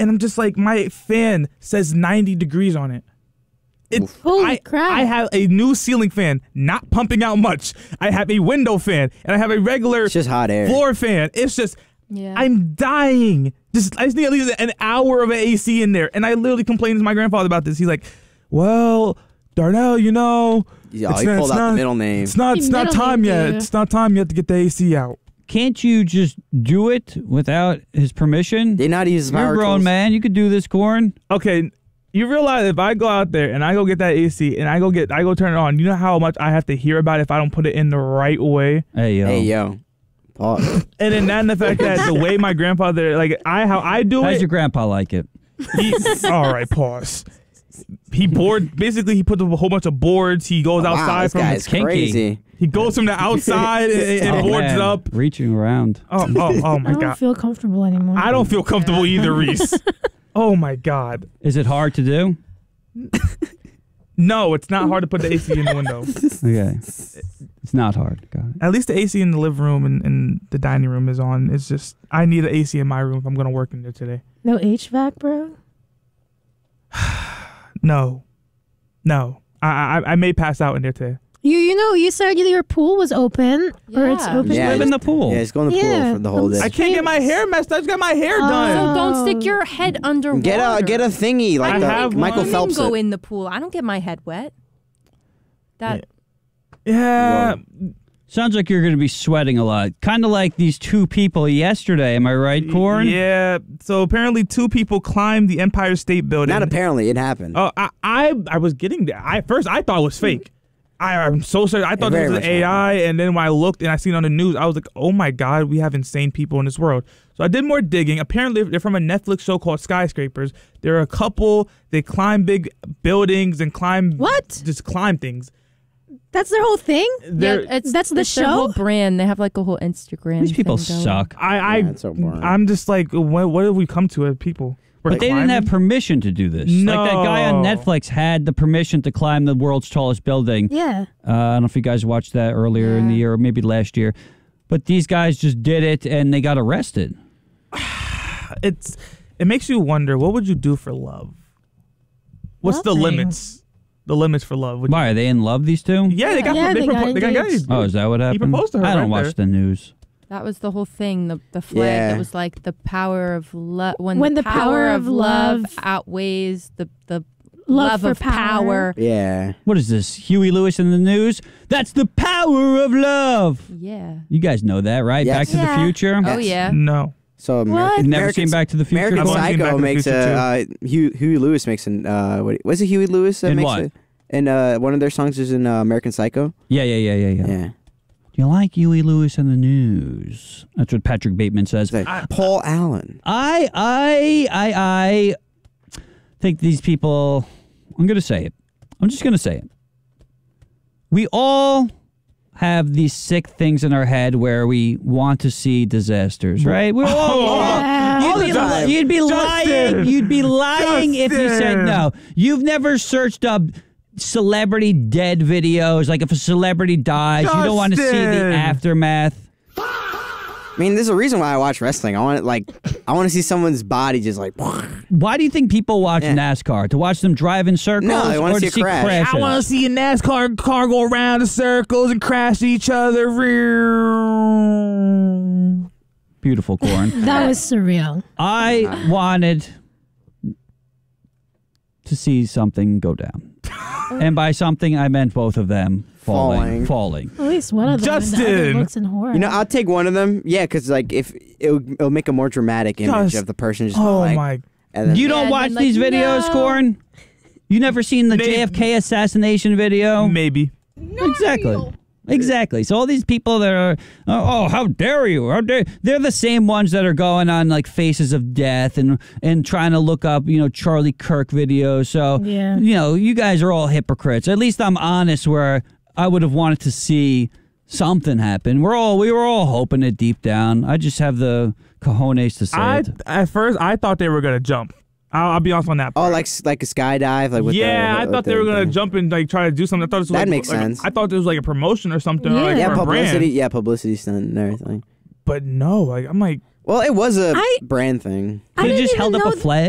and I'm just like, my fan says 90 degrees on it. Holy crap. I have a new ceiling fan, not pumping out much. I have a window fan, and I have a regular It's just hot air. floor fan. It's just, Yeah. I'm dying. I just need at least an hour of an AC in there. And I literally complained to my grandfather about this. He's like, well, Darnell, you know. Yeah, he pulled out the middle name. It's not time yet. It's not time yet to get the AC out. Can't you just do it without his permission? They not use You're a grown man. You could do this, Corn. Okay, you realize if I go out there and I go get that AC and I go turn it on, you know how much I have to hear about it if I don't put it in the right way? Hey, yo. Hey, yo. Pause. And then that and the fact that the way my grandfather, like, how I do How's it. your grandpa like it? All right, pause. Basically, he puts up a whole bunch of boards. He goes Wow, outside this from guy's kinky. crazy. He goes from the outside and boards man. it up. Reaching around. Oh my I don't God. feel comfortable anymore. I don't feel comfortable either, Reese. Oh my God. Is it hard to do? No, it's not hard to put the AC in the window. Okay. It's not hard. Got it. At least the AC in the living room and the dining room is on. It's just, I need an AC in my room if I'm going to work in there today. No HVAC, bro? No. I may pass out in there today. You know, you said your pool was open. Or it's Yeah. open. Yeah, Live in the pool. Yeah, he's going to the Yeah. pool for the whole day. I can't get my hair messed up. I just got my hair done. So don't stick your head underwater. Get a thingy like I the have Michael one. Phelps. Go in the pool. I don't get my head wet. That Yeah. Sounds like you're going to be sweating a lot. Kind of like these two people yesterday. Am I right, Corn? Yeah. So apparently 2 people climbed the Empire State Building. Not apparently, it happened. Oh, I was getting there. First I thought it was fake. I'm so sorry. I thought It it very was much AI, and then when I looked and I seen it on the news, I was like, oh my God, we have insane people in this world. So I did more digging. Apparently, they're from a Netflix show called Skyscrapers. They're a couple. They climb big buildings and climb. What? Just climb things. That's their whole thing? They're, it's That's the their whole show? brand. They have like a whole Instagram. These people thing going. suck. I Yeah, it's so boring. I'm just like, what have we come to as people? We're But they didn't have climbing? permission to do this. Like that guy on No. Netflix had the permission to climb the world's tallest building. Yeah. I don't know if you guys watched that earlier in the year or maybe last year. But these guys just did it and they got arrested. It makes you wonder, what would you do for love? What's the Nothing. limits? The limits for love. Why, are they in love, these two? Yeah, they got Yeah, they got engaged. Oh, is that what happened? proposed to her I don't right watch there. the news. That was the whole thing. The flag Yeah. that was like the power of love. When the power of love outweighs the Love love for of power. power. Yeah. What is this, Huey Lewis in the news? That's the power of love. Yeah. You guys know that, right? Yes. Back to Yeah. the Future? Oh yeah. No. So What? You've never seen Back to the Future? American I've only seen Back Psycho to the makes Future, Huey Lewis makes an was it Huey Lewis that In makes what? it? And one of their songs is in American Psycho. Yeah. Yeah. Do you like Huey Lewis in the news? That's what Patrick Bateman says. It's like Paul Allen. I think these people, I'm going to say it. I'm just going to say it. We all have these sick things in our head where we want to see disasters, right? We're all, Yeah. you'd be lying. Justin. You'd be lying if you said Justin. no. You've never searched up celebrity dead videos. Like if a celebrity dies, you don't want to see the Justin. aftermath. I mean, there's a reason why I watch wrestling. I want to see someone's body just like. Why do you think people watch Yeah. NASCAR? To watch them drive in circles No, they wanna or see to a see crash. crashes? I want to see a NASCAR car go around in circles and crash each other. Beautiful, Corn. That was surreal. I wanted to see something go down. And by something, I meant both of them falling. At least one of them. And the other Justin. looks in horror. You know, I'll take one of them. Yeah, because like if it'll make a more dramatic image Just- of the person just Oh like. my. And then, You Yeah, don't and watch then, like, these videos, no. Corn? You never seen the Maybe. JFK assassination video? Maybe. Exactly. So all these people that are, oh, how dare you? How dare they're the same ones that are going on like Faces of Death and trying to look up, Charlie Kirk videos. So, Yeah. you guys are all hypocrites. At least I'm honest where I would have wanted to see something happen. We were all hoping it deep down. I just have the cojones to say it. At first, I thought they were gonna jump. I'll be honest on that. oh, part. like a skydive, like with yeah, I thought they were gonna jump and like try to do something. I thought this was That like, makes like, sense. I thought this was like a promotion or something. Or like Yeah. for a publicity. brand. Yeah, publicity stunt and everything. But no, like I'm like, Well, it was a I- brand thing. I Could have didn't just even held up know a flag.